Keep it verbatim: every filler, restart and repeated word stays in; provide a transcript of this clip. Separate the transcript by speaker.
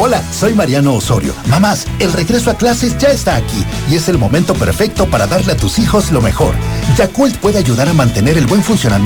Speaker 1: Hola, soy Mariano Osorio. Mamás, el regreso a clases ya está aquí y es el momento perfecto para darle a tus hijos lo mejor. Yakult puede ayudar a mantener el buen funcionamiento